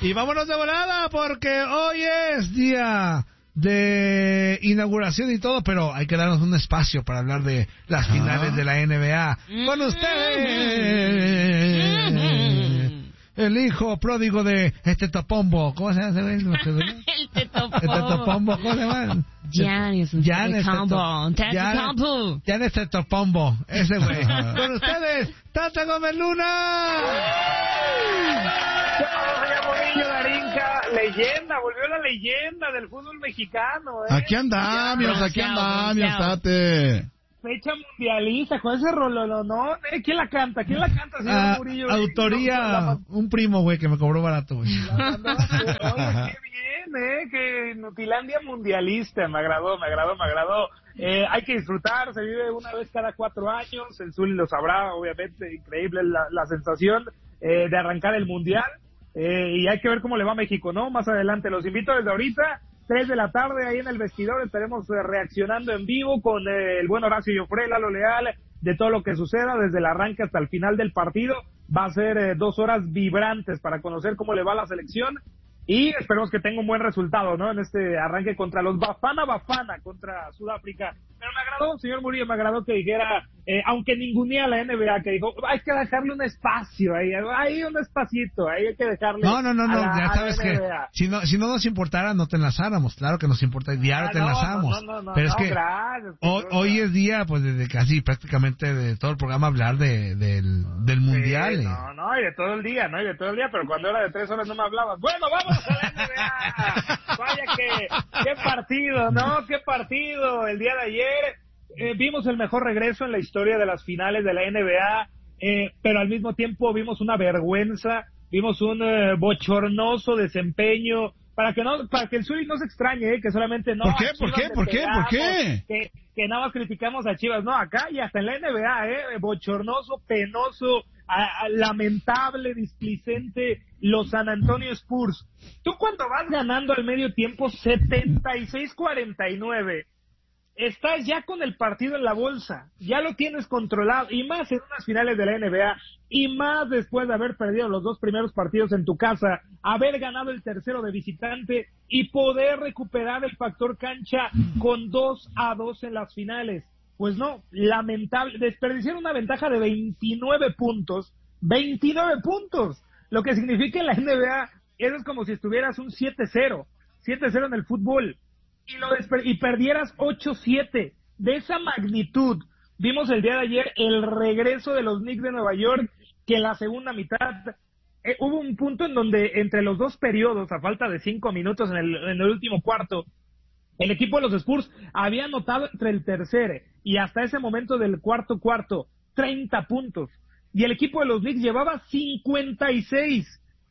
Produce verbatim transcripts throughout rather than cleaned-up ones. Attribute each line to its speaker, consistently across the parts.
Speaker 1: Y vámonos de volada porque hoy es día de inauguración y todo, pero hay que darnos un espacio para hablar de las finales ah. de la N B A. Con ustedes, el hijo pródigo de este Topombo. ¿Cómo se llama? ¿El
Speaker 2: Tetopombo?
Speaker 1: El Tetopombo, ¿cómo se llama?
Speaker 2: Giannis Tetopombo.
Speaker 1: Giannis Tetopombo, ese güey. Con ustedes, Tata Gómez Luna.
Speaker 3: Darinka, leyenda, volvió la leyenda del fútbol mexicano, ¿eh?
Speaker 4: Aquí andamos, aquí andamos, Tate.
Speaker 3: Fecha mundialista, con ese rollo, ¿no? ¿Eh? ¿Quién la canta? ¿Quién la canta, señor
Speaker 1: ah,
Speaker 3: Murillo?
Speaker 1: Autoría, no, la... un primo, güey, que me cobró barato, güey.
Speaker 3: Oye, qué bien, ¿eh? Que Nutilandia mundialista, me agradó, me agradó, me agradó. Eh, hay que disfrutar, se vive una vez cada cuatro años, el Zuli lo sabrá, obviamente, increíble la, la sensación eh, de arrancar el mundial. Eh, y hay que ver cómo le va a México, ¿no? Más adelante. Los invito desde ahorita, tres de la tarde, ahí en el vestidor, estaremos eh, reaccionando en vivo con eh, el buen Horacio Joffre, Lalo Leal, de todo lo que suceda, desde el arranque hasta el final del partido. Va a ser eh, dos horas vibrantes para conocer cómo le va a la selección y esperemos que tenga un buen resultado, ¿no? En este arranque contra los Bafana Bafana, contra Sudáfrica. Pero me agradó, señor Murillo, me agradó que dijera, eh, aunque ningunea la N B A, que dijo, hay que dejarle un espacio ahí, hay un espacito, ahí hay que dejarle.
Speaker 1: No, no, no, no,
Speaker 3: la,
Speaker 1: ya sabes que si no, si no nos importara, no te enlazáramos, claro que nos importa, diario ah, te no, enlazamos. No, no, no, pero no, es que gracias, hoy, hoy es día, pues, desde casi prácticamente de todo el programa hablar de, del, del mundial.
Speaker 3: Sí, no, no, y de todo el día, no, y de todo el día, pero cuando era de tres horas no me hablabas. Bueno, vamos a la N B A. Vaya que, qué partido, ¿no? Qué partido el día de ayer. Eh, vimos el mejor regreso en la historia de las finales de la N B A, eh, pero al mismo tiempo vimos una vergüenza, vimos un eh, bochornoso desempeño, para que no, para que el Zuli no se extrañe, eh, que solamente no.
Speaker 4: ¿Por qué? ¿Por qué? ¿Por qué? ¿Por qué?
Speaker 3: Que, que nada más criticamos a Chivas, no, acá y hasta en la N B A, eh, bochornoso, penoso, a, a, lamentable, displicente, los San Antonio Spurs. Tú cuando vas ganando al medio tiempo setenta y seis cuarenta y nueve, estás ya con el partido en la bolsa, ya lo tienes controlado, y más en unas finales de la N B A, y más después de haber perdido los dos primeros partidos en tu casa, haber ganado el tercero de visitante y poder recuperar el factor cancha con dos a dos en las finales. Pues no, lamentable, desperdiciaron una ventaja de veintinueve puntos, veintinueve puntos, lo que significa en la N B A, eso es como si estuvieras un siete cero, siete cero en el fútbol, y lo desper- y perdieras ocho siete, de esa magnitud. Vimos el día de ayer el regreso de los Knicks de Nueva York, que en la segunda mitad eh, hubo un punto en donde entre los dos periodos, a falta de cinco minutos en el, en el último cuarto, el equipo de los Spurs había anotado entre el tercer y hasta ese momento del cuarto cuarto treinta puntos, y el equipo de los Knicks llevaba cincuenta y seis.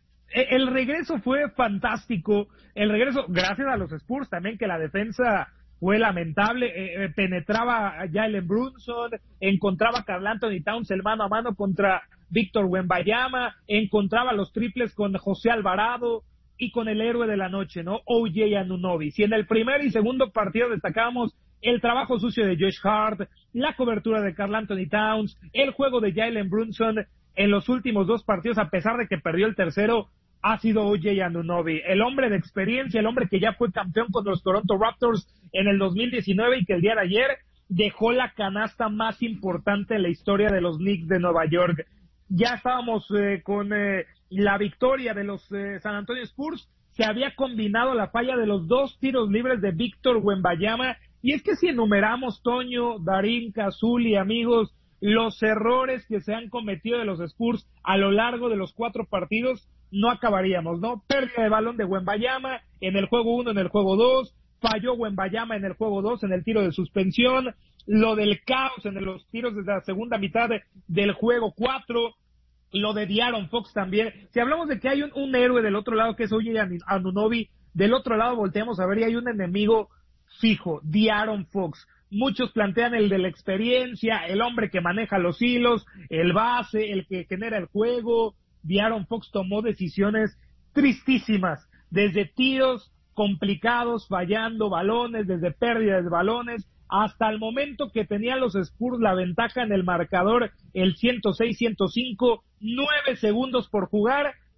Speaker 3: El regreso fue fantástico, el regreso, gracias a los Spurs también, que la defensa fue lamentable, eh, penetraba a Jalen Brunson, encontraba a Karl Anthony Towns el mano a mano contra Víctor Wembanyama, encontraba los triples con José Alvarado y con el héroe de la noche, ¿no? O J Anunoby. Si en el primer y segundo partido destacábamos el trabajo sucio de Josh Hart, la cobertura de Karl Anthony Towns, el juego de Jalen Brunson, en los últimos dos partidos, a pesar de que perdió el tercero, ha sido O J Anunoby, el hombre de experiencia, el hombre que ya fue campeón con los Toronto Raptors en el dos mil diecinueve y que el día de ayer dejó la canasta más importante en la historia de los Knicks de Nueva York. Ya estábamos eh, con eh, la victoria de los eh, San Antonio Spurs, se había combinado la falla de los dos tiros libres de Víctor Wembanyama, y es que si enumeramos, Toño, Darinka, Zuli, amigos, los errores que se han cometido de los Spurs a lo largo de los cuatro partidos, no acabaríamos, ¿no? Pérdida de balón de Wembanyama en el juego uno, en el juego dos, falló Wembanyama en el juego dos, en el tiro de suspensión, lo del caos en los tiros desde la segunda mitad de, del juego cuatro, lo de De'Aaron Fox también. Si hablamos de que hay un, un héroe del otro lado que es O J Anunoby, del otro lado volteamos a ver y hay un enemigo fijo, De'Aaron Fox. Muchos plantean el de la experiencia, el hombre que maneja los hilos, el base, el que genera el juego. De'Aaron Fox tomó decisiones tristísimas, desde tiros complicados, fallando balones, desde pérdidas de balones, hasta el momento que tenían los Spurs la ventaja en el marcador, el ciento seis ciento cinco, nueve segundos por jugar,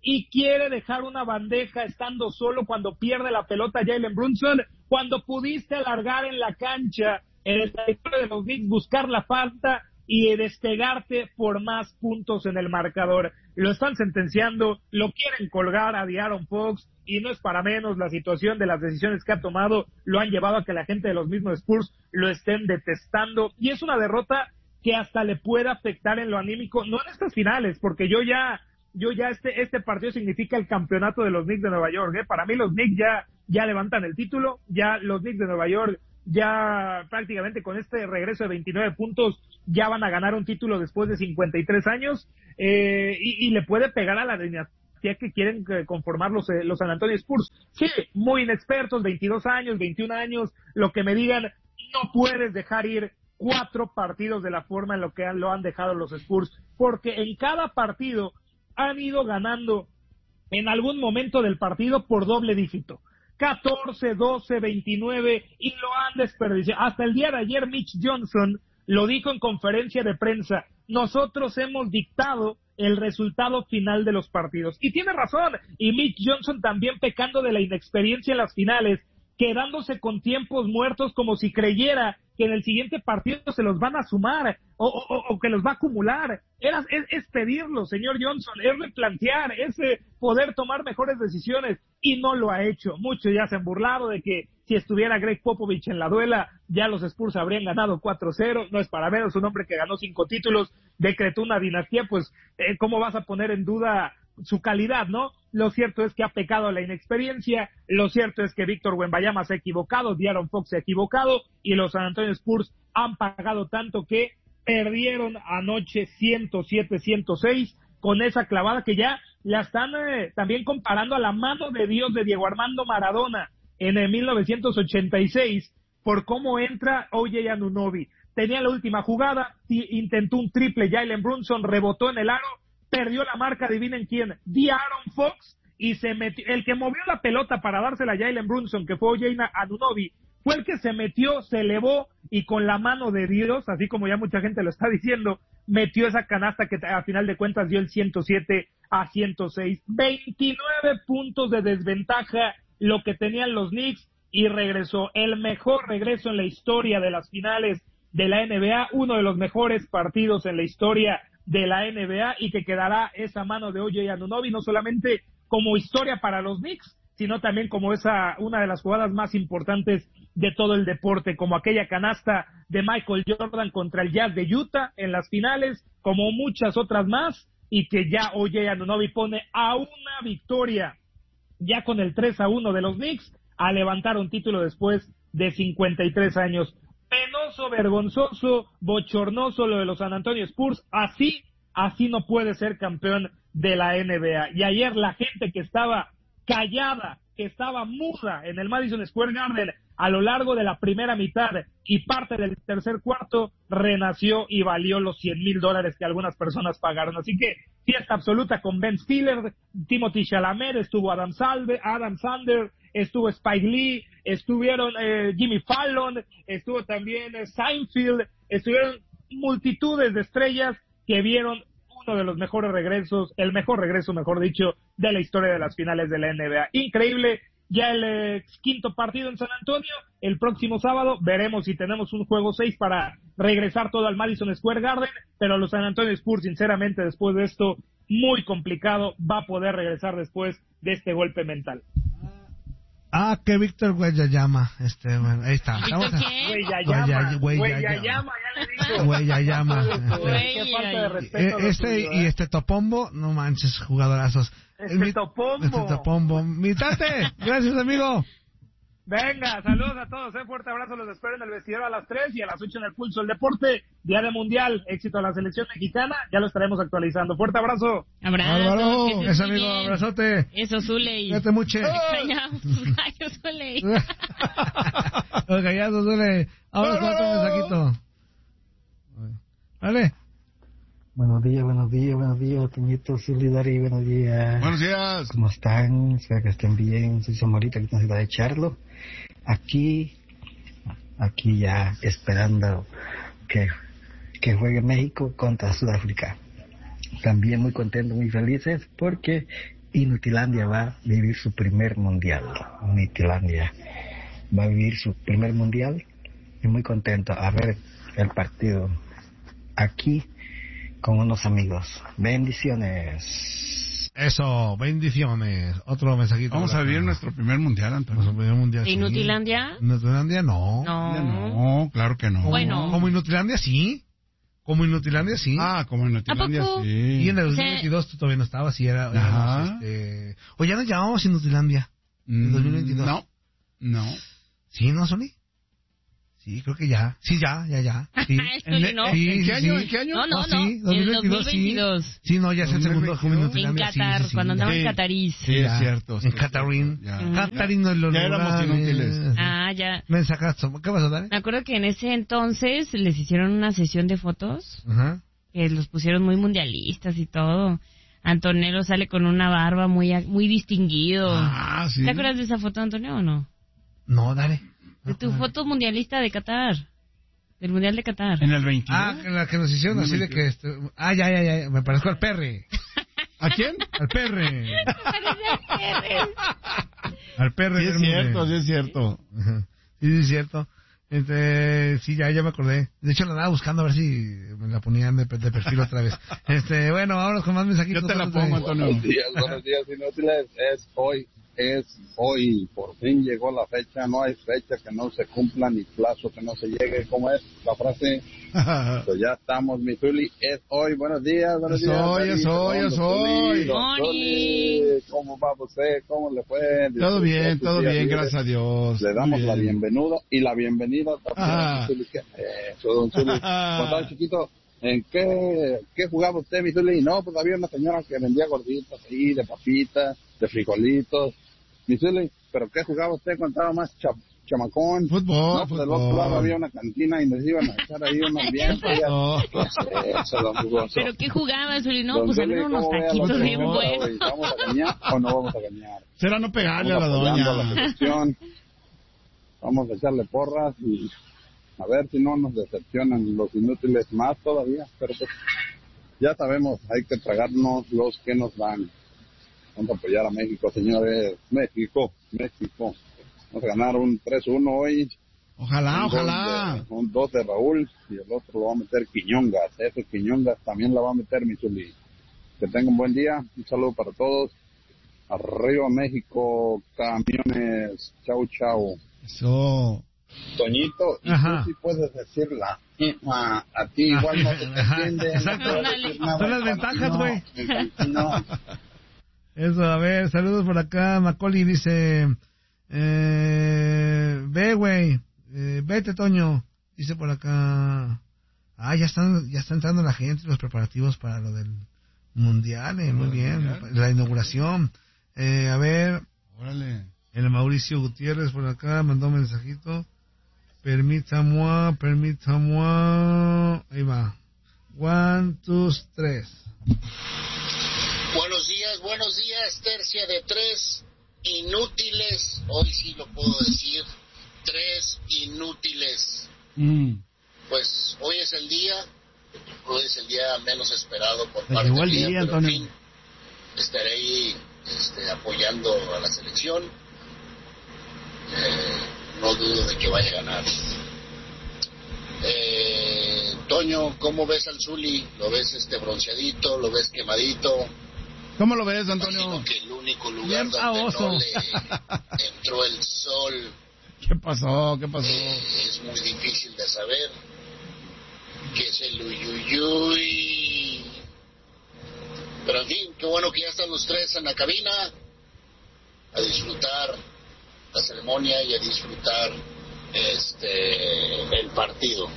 Speaker 3: y quiere dejar una bandeja estando solo cuando pierde la pelota Jalen Brunson, cuando pudiste alargar en la cancha en el territorio de los Knicks, buscar la falta y despegarte por más puntos en el marcador. Lo están sentenciando, lo quieren colgar a De'Aaron Fox, y no es para menos. La situación de las decisiones que ha tomado lo han llevado a que la gente de los mismos Spurs lo estén detestando, y es una derrota que hasta le puede afectar en lo anímico, no en estas finales, porque yo ya, yo ya este, este partido significa el campeonato de los Knicks de Nueva York, ¿eh? Para mí los Knicks ya, ya levantan el título, ya los Knicks de Nueva York ya prácticamente con este regreso de veintinueve puntos ya van a ganar un título después de cincuenta y tres años, eh, y, y le puede pegar a la dinastía que quieren conformar los, eh, los San Antonio Spurs. Sí, muy inexpertos, veintidós años, veintiún años, lo que me digan, no puedes dejar ir cuatro partidos de la forma en lo que han, lo han dejado los Spurs, porque en cada partido han ido ganando en algún momento del partido por doble dígito. catorce, doce, veintinueve, y lo han desperdiciado. Hasta el día de ayer Mitch Johnson lo dijo en conferencia de prensa: nosotros hemos dictado el resultado final de los partidos. Y tiene razón, y Mitch Johnson también pecando de la inexperiencia en las finales, quedándose con tiempos muertos como si creyera que en el siguiente partido se los van a sumar o, o, o que los va a acumular. Era, es, es pedirlo, señor Johnson, es replantear, es eh, poder tomar mejores decisiones, y no lo ha hecho. Muchos ya se han burlado de que si estuviera Greg Popovich en la duela, ya los Spurs habrían ganado cuatro cero. No es para menos, un hombre que ganó cinco títulos, decretó una dinastía, pues eh, ¿cómo vas a poner en duda su calidad, no? Lo cierto es que ha pecado la inexperiencia, lo cierto es que Víctor Wembanyama se ha equivocado, De'Aaron Fox se ha equivocado, y los San Antonio Spurs han pagado tanto que perdieron anoche ciento siete a ciento seis con esa clavada que ya la están eh, también comparando a la mano de Dios de Diego Armando Maradona en el mil novecientos ochenta y seis por cómo entra O J Anunoby. Tenía la última jugada, intentó un triple Jalen Brunson, rebotó en el aro, perdió la marca, adivinen quién, De'Aaron Fox, y se metió, el que movió la pelota para dársela a Jalen Brunson, que fue O J Anunoby, fue el que se metió, se elevó, y con la mano de Dios, así como ya mucha gente lo está diciendo, metió esa canasta que a final de cuentas dio el ciento siete a ciento seis. veintinueve puntos de desventaja lo que tenían los Knicks, y regresó el mejor regreso en la historia de las finales de la N B A, uno de los mejores partidos en la historia de la N B A, y que quedará esa mano de O J Anunoby no solamente como historia para los Knicks, sino también como esa una de las jugadas más importantes de todo el deporte, como aquella canasta de Michael Jordan contra el Jazz de Utah en las finales, como muchas otras más, y que ya O J Anunoby pone a una victoria ya con el tres a uno de los Knicks a levantar un título después de cincuenta y tres años. Penoso, vergonzoso, bochornoso lo de los San Antonio Spurs. Así, así no puede ser campeón de la N B A. Y ayer la gente que estaba callada, que estaba muda en el Madison Square Garden a lo largo de la primera mitad y parte del tercer cuarto, renació y valió los cien mil dólares que algunas personas pagaron. Así que fiesta absoluta con Ben Stiller, Timothy Chalamet, estuvo Adam Salve, Adam Sander, estuvo Spike Lee, estuvieron eh, Jimmy Fallon, estuvo también eh, Seinfeld, estuvieron multitudes de estrellas que vieron uno de los mejores regresos, el mejor regreso, mejor dicho, de la historia de las finales de la N B A. Increíble. Ya el eh, quinto partido en San Antonio, el próximo sábado, veremos si tenemos un juego seis para regresar todo al Madison Square Garden, pero los San Antonio Spurs, sinceramente, después de esto, muy complicado, va a poder regresar después de este golpe mental.
Speaker 1: Ah, que Víctor Wembanyama, este, bueno, ahí está.
Speaker 2: ¿Víctor qué?
Speaker 3: Wembanyama, Wembanyama, ya le digo.
Speaker 1: Wembanyama.
Speaker 3: Qué falta de respeto.
Speaker 1: Este y ¿eh? Este Topombo, no manches, jugadorazos.
Speaker 3: Este
Speaker 1: Mi,
Speaker 3: Topombo.
Speaker 1: Este Topombo. Mi tate, gracias, amigo.
Speaker 3: Venga, saludos a todos, un fuerte abrazo, los espero en el vestidor a las tres y a las ocho en el Pulso del Deporte, Día de Mundial, éxito a la selección mexicana, ya lo estaremos actualizando. Fuerte abrazo.
Speaker 2: Abrazo.
Speaker 1: Es amigo, abrazote.
Speaker 2: Eso, Zuley.
Speaker 1: Cuídate mucho.
Speaker 2: Extrañamos tus gallos, Zuley.
Speaker 1: Los gallazos, Zuley. Ahora con otro mensajito. Vale.
Speaker 5: Buenos días, buenos días, buenos días, Toñito, Zuley, Dari, buenos días.
Speaker 4: Buenos días.
Speaker 5: ¿Cómo están? Espero que estén bien. Soy Somorita, aquí en la ciudad de Charlo. Aquí, aquí ya esperando que, que juegue México contra Sudáfrica. También muy contentos, muy felices, porque Inutilandia va a vivir su primer mundial. Inutilandia va a vivir su primer mundial y muy contento a ver el partido aquí con unos amigos. Bendiciones.
Speaker 1: Eso, bendiciones. Otro mensajito.
Speaker 4: Vamos a vivir nuestro primer mundial, Antonio.
Speaker 1: Nuestro primer mundial.
Speaker 2: ¿Inutilandia?
Speaker 1: Sí. ¿Inutilandia? No.
Speaker 2: No.
Speaker 4: No, claro que no.
Speaker 2: Bueno.
Speaker 1: ¿Como Inutilandia? Sí. Como Inutilandia, sí.
Speaker 4: Ah, como Inutilandia,
Speaker 2: ¿A poco?
Speaker 4: sí.
Speaker 1: Y en el dos mil veintidós tú todavía no estabas y era... éramos, este... O ya nos llamábamos Inutilandia. En dos mil veintidós.
Speaker 4: No, no.
Speaker 1: ¿Sí, no, Sony? Sí, creo que ya. Sí, ya, ya, ya. Sí.
Speaker 2: ¿En, el,
Speaker 1: no?
Speaker 2: sí,
Speaker 1: ¿En
Speaker 2: sí,
Speaker 1: qué año?
Speaker 2: sí.
Speaker 1: ¿En qué año?
Speaker 2: No, no,
Speaker 1: no.
Speaker 2: no.
Speaker 1: Sí, dos mil veintidós,
Speaker 2: dos mil veintidós.
Speaker 1: Sí. Sí, no, ya es el segundo como Inutilandia.
Speaker 2: En Qatar,
Speaker 1: sí, sí,
Speaker 2: cuando
Speaker 1: sí,
Speaker 2: andaban
Speaker 1: sí.
Speaker 2: en Catarís.
Speaker 4: Sí, es cierto.
Speaker 1: En Catarín. Catarín no es lo
Speaker 4: Ya éramos inútiles.
Speaker 2: Ah, ya.
Speaker 1: Mensajazo. ¿Qué pasó, Dani?
Speaker 2: Me acuerdo que en ese entonces les hicieron una sesión de fotos.
Speaker 1: Ajá.
Speaker 2: Que los pusieron muy mundialistas y todo. Antonello sale con una barba muy muy distinguido.
Speaker 4: Ah, sí.
Speaker 2: ¿Te acuerdas de esa foto, Antonio, o no?
Speaker 1: No, dale.
Speaker 2: De tu foto mundialista de Qatar. Del Mundial de Qatar.
Speaker 4: En el veintidós.
Speaker 1: Ah, en la que nos hicieron así de que... Este... Ah, ya, ya, ya. Me parezco al Perre.
Speaker 4: ¿A quién?
Speaker 1: Al Perre. Al Perre.
Speaker 4: Sí, es
Speaker 1: del
Speaker 4: cierto,
Speaker 1: Mundial.
Speaker 4: sí es cierto.
Speaker 1: Ajá. Sí, sí, es cierto. Este, sí, ya, ya me acordé. De hecho, la andaba buscando a ver si me la ponían de, de perfil otra vez. Este, bueno, vámonos con más mensajitos.
Speaker 4: Yo te la pongo, Antonio.
Speaker 6: Buenos días, buenos días, inútiles. Es hoy, es hoy. Por fin llegó la fecha. No hay fecha que no se cumpla ni plazo que no se llegue. ¿Cómo es la frase? Pues ya estamos, mi Zuli. Es hoy. Buenos días, buenos
Speaker 4: Es
Speaker 6: días.
Speaker 4: hoy,
Speaker 6: Dani,
Speaker 4: es hoy,
Speaker 6: Fernando,
Speaker 4: es
Speaker 6: Zuli,
Speaker 4: hoy.
Speaker 6: don Zuli. ¿Cómo va usted? ¿Cómo le fue?
Speaker 4: Todo bien, todo
Speaker 6: Días
Speaker 4: bien,
Speaker 6: libres.
Speaker 4: gracias a Dios.
Speaker 6: Le damos
Speaker 4: Muy
Speaker 6: la
Speaker 4: bien.
Speaker 6: bienvenida y la bienvenida también.
Speaker 4: Ah.
Speaker 6: Zuli, que- Eso, don Zuli. Cuando estaba chiquito, ¿en qué, qué jugaba usted, mi Zuli? No, pues había una señora que vendía gorditas ahí, de papitas, de frijolitos. Mi Zuli, ¿pero qué jugaba usted cuando estaba más cha- chamacón?
Speaker 4: Fútbol,
Speaker 6: No, pues del
Speaker 4: fútbol.
Speaker 6: otro lado había una cantina y nos iban a echar ahí unos vientos.
Speaker 4: No.
Speaker 6: Eso, don Hugo.
Speaker 2: ¿Pero qué jugabas, Zuli? No,
Speaker 6: Don
Speaker 2: pues a
Speaker 6: Zuli,
Speaker 2: ver unos
Speaker 6: ¿cómo ve a la
Speaker 2: taquitos bien
Speaker 6: señora,
Speaker 2: buenos.
Speaker 6: güey? ¿Vamos a gañar o no vamos a gañar?
Speaker 4: Será no pegarle a la
Speaker 6: Estamos apoyando a la
Speaker 4: doña.
Speaker 6: selección. Vamos a echarle porras y a ver si no nos decepcionan los inútiles más todavía. Pero pues ya sabemos, hay que tragarnos los que nos dan. Vamos a apoyar a México, señores. México, México. Vamos a ganar un tres uno hoy.
Speaker 4: Ojalá,
Speaker 6: Un gol
Speaker 4: ojalá.
Speaker 6: de- Un dos de Raúl y el otro lo va a meter Quiñongas. Ese Quiñongas también la va a meter Michuli. Que tengan un buen día. Un saludo para todos. Arriba México, camiones. Chau, chau.
Speaker 4: Eso.
Speaker 6: Toñito, y
Speaker 1: Ajá.
Speaker 6: tú sí puedes decirla. A, a ti igual no se te
Speaker 1: Ajá,
Speaker 6: entiende.
Speaker 1: exacto.
Speaker 6: No puedes decir nada
Speaker 1: Son las
Speaker 6: en
Speaker 1: ventajas,
Speaker 6: cantino,
Speaker 1: güey.
Speaker 6: en cantino.
Speaker 1: Eso, a ver, saludos por acá. Macaulay dice, eh, ve, güey, eh, vete, Toño. Dice por acá, ah, ya están, ya está entrando la gente, los preparativos para lo del mundial, eh, muy bien, la inauguración. Eh, a ver,
Speaker 4: Órale.
Speaker 1: el Mauricio Gutiérrez por acá mandó un mensajito. Permítame, permítame, ahí va. One, two, tres.
Speaker 7: Buenos días, buenos días, tercia de tres inútiles, hoy sí lo puedo decir, tres inútiles.
Speaker 4: Mm.
Speaker 7: Pues hoy es el día, hoy es el día menos esperado por
Speaker 4: Te
Speaker 7: parte
Speaker 4: llegó el
Speaker 7: mía,
Speaker 4: día,
Speaker 7: pero en
Speaker 4: Antonio.
Speaker 7: fin, estaré ahí este, apoyando a la selección. Eh, no dudo de que vaya a ganar. Eh, Toño, ¿cómo ves al Zuli? ¿Lo ves este bronceadito? ¿Lo ves quemadito?
Speaker 4: ¿Cómo lo ves,
Speaker 7: Imagino
Speaker 4: Antonio?
Speaker 7: que el único lugar
Speaker 1: Bien
Speaker 7: donde
Speaker 1: baboso.
Speaker 7: no le entró el sol
Speaker 4: ¿Qué pasó? ¿Qué pasó?
Speaker 7: eh, es muy difícil de saber, que es el uyuyuy. Pero en fin, qué bueno que ya están los tres en la cabina a disfrutar la ceremonia y a disfrutar este el partido.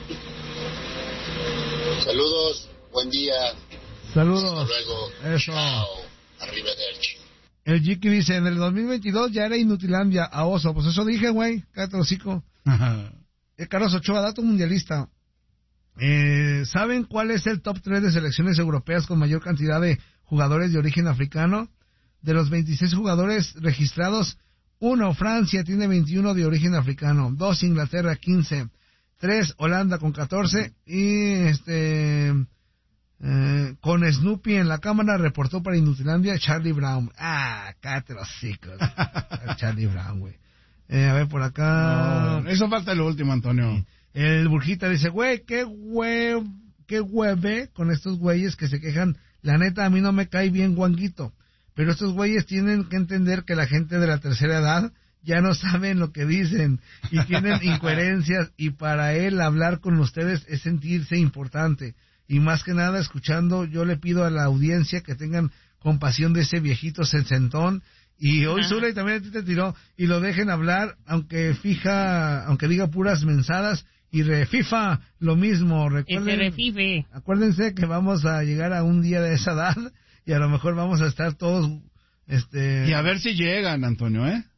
Speaker 7: Saludos, buen día.
Speaker 1: Saludos.
Speaker 7: Hasta luego.
Speaker 1: Eso.
Speaker 7: Chao. Arrivederci.
Speaker 1: El Jiki dice, en el dos mil veintidós ya era Inutilandia a oso. Pues eso dije, güey. Cállate el hocico. Eh, Carlos Ochoa, dato mundialista. Eh, ¿Saben cuál es el top tres de selecciones europeas con mayor cantidad de jugadores de origen africano? De los veintiséis jugadores registrados, uno, Francia, tiene veintiuno de origen africano. Dos, Inglaterra, quince. Tres, Holanda con catorce. Y este Eh, con Snoopy en la cámara reportó para Inutilandia Charlie Brown. Ah, cállate los hocicos. Charlie Brown, güey. Eh, a ver, por acá...
Speaker 4: No, eso falta lo último, Antonio.
Speaker 1: El Burjita dice, güey, qué güey, qué hueve con estos güeyes que se quejan. La neta, a mí no me cae bien Guanguito. Pero estos güeyes tienen que entender que la gente de la tercera edad ya no saben lo que dicen y tienen incoherencias, y para él hablar con ustedes es sentirse importante. Y más que nada, escuchando, yo le pido a la audiencia que tengan compasión de ese viejito sesentón. Y hoy Zula y también a ti te tiró, y lo dejen hablar, aunque fija, aunque diga puras mensadas, y refifa lo mismo. Recuerden,
Speaker 2: refife.
Speaker 1: Acuérdense que vamos a llegar a un día de esa edad, y a lo mejor vamos a estar todos, este...
Speaker 4: Y a ver si llegan, Antonio, ¿eh?